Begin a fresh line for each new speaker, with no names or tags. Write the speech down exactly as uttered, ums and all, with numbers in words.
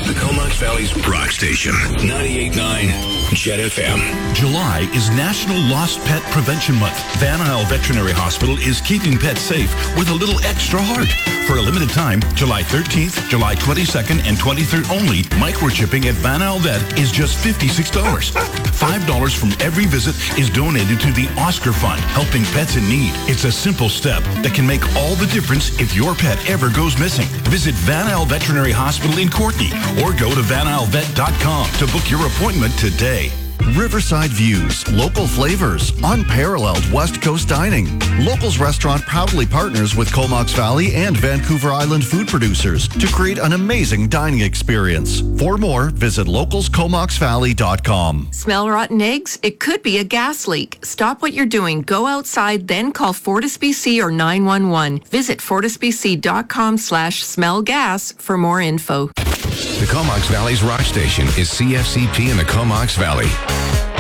The Comox Valley's rock station, ninety-eight point nine Jet F M.
July is National Lost Pet Prevention Month. Van Isle Veterinary Hospital is keeping pets safe with a little extra heart. For a limited time, July thirteenth, July twenty-second, and twenty-third only, microchipping at Van Isle Vet is just fifty-six dollars. five dollars from every visit is donated to the Oscar Fund, helping pets in need. It's a simple step that can make all the difference if your pet ever goes missing. Visit Van Isle Veterinary Hospital in Courtney or go to van isle vet dot com to book your appointment today.
Riverside views, local flavors, unparalleled West Coast dining. Locals Restaurant proudly partners with Comox Valley and Vancouver Island food producers to create an amazing dining experience. For more, visit locals comox valley dot com.
Smell rotten eggs? It could be a gas leak. Stop what you're doing. Go outside, then call FortisBC or nine one one. Visit fortisbc dot com slash smell gas for more info.
The Comox Valley's rock station is C F C P in the Comox Valley.